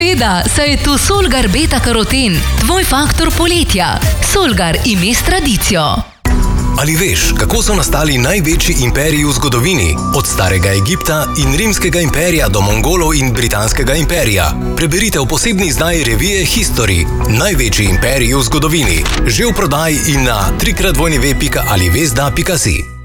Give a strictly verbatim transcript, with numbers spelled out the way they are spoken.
Seveda, saj je tu Solgar Beta Karoten, tvoj faktor poletja. Solgar ime s tradicijo. Ali veš, kako so nastali največji imperiji v zgodovini? Od starega Egipta in rimskega imperija do Mongolov in britanskega imperija. Preberite v posebni izdaji revije History. Največji imperiji v zgodovini. Že v prodaji in na w w w pika alivezda pika si.